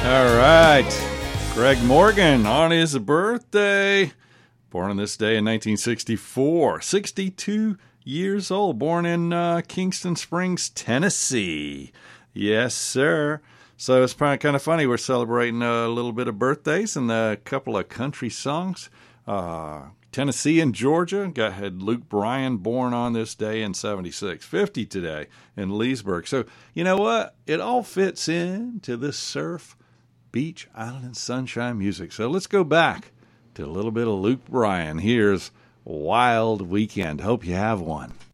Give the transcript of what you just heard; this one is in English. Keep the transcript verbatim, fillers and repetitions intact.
All right. Greg Morgan on his birthday. Born on this day in nineteen sixty-four. sixty-two years old. Born in uh, Kingston Springs, Tennessee. Yes, sir. So it's probably kind of funny. We're celebrating a little bit of birthdays and a couple of country songs. Uh, Tennessee and Georgia got had Luke Bryan born on this day in seventy-six. fifty today in Leesburg. So you know what? It all fits in to this surf, beach, island, and sunshine music. So let's go back to a little bit of Luke Bryan. Here's Wild Weekend. Hope you have one.